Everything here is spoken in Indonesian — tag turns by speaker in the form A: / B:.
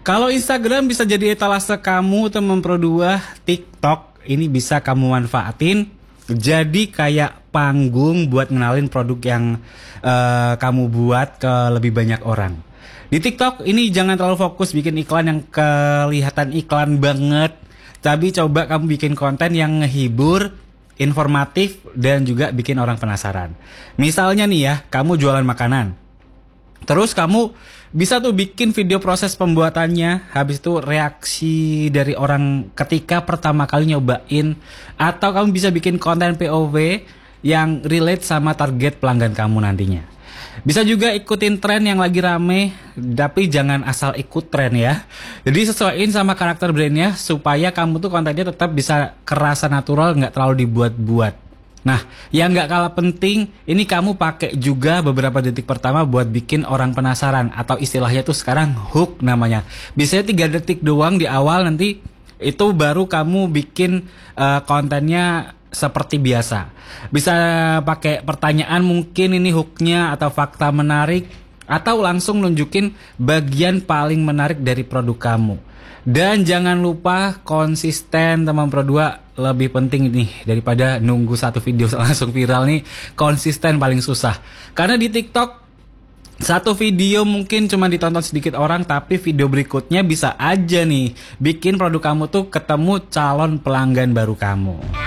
A: Kalau Instagram bisa jadi etalase kamu teman Pro 2, TikTok ini bisa kamu manfaatin jadi kayak panggung buat ngenalin produk yang kamu buat ke lebih banyak orang. Di TikTok ini jangan terlalu fokus bikin iklan yang kelihatan iklan banget, tapi coba kamu bikin konten yang ngehibur, informatif, dan juga bikin orang penasaran. Misalnya nih ya, kamu jualan makanan. Terus kamu bisa tuh bikin video proses pembuatannya, habis itu reaksi dari orang ketika pertama kali nyobain, atau kamu bisa bikin konten POV yang relate sama target pelanggan kamu nantinya. Bisa juga ikutin tren yang lagi rame, tapi jangan asal ikut tren ya. Jadi sesuaiin sama karakter brandnya supaya kamu tuh kontennya tetap bisa kerasa natural, nggak terlalu dibuat-buat. Nah, yang nggak kalah penting, ini kamu pakai juga beberapa detik pertama buat bikin orang penasaran, atau istilahnya tuh sekarang hook namanya. Biasanya 3 detik doang di awal, nanti itu baru kamu bikin kontennya seperti biasa. Bisa pakai pertanyaan mungkin ini hooknya, atau fakta menarik, atau langsung nunjukin bagian paling menarik dari produk kamu. Dan jangan lupa konsisten teman Pro 2, lebih penting nih daripada nunggu satu video langsung viral nih. Konsisten paling susah. Karena di TikTok satu video mungkin cuma ditonton sedikit orang, tapi video berikutnya bisa aja nih bikin produk kamu tuh ketemu calon pelanggan baru kamu.